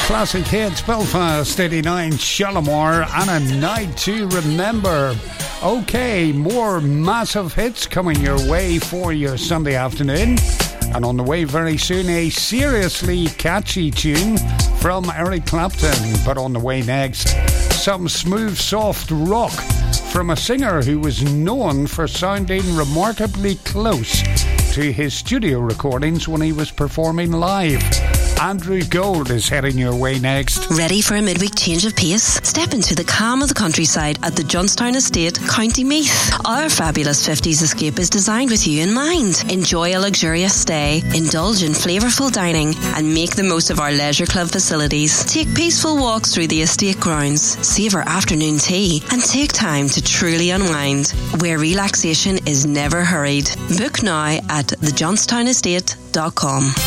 classic hits, Belfast 89, Shalimar, and A Night to Remember. Okay, more massive hits coming your way for your Sunday afternoon. And on the way very soon, a seriously catchy tune from Eric Clapton. But on the way next, some smooth, soft rock from a singer who was known for sounding remarkably close to his studio recordings when he was performing live. Andrew Gold is heading your way next. Ready for a midweek change of pace? Step into the calm of the countryside at the Johnstown Estate, County Meath. Our fabulous 50s escape is designed with you in mind. Enjoy a luxurious stay, indulge in flavourful dining, and make the most of our leisure club facilities. Take peaceful walks through the estate grounds, savour afternoon tea, and take time to truly unwind, where relaxation is never hurried. Book now at thejohnsTownEstate.com.